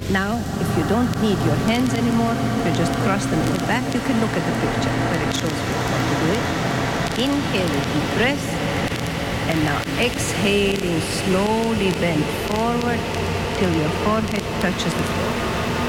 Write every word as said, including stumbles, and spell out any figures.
Now, if you don't need your hands anymore, you just cross them in the back. You can look at the picture where it shows you how to do it. Inhale with deep breath. And now exhaling, slowly bend forward till your forehead touches the floor.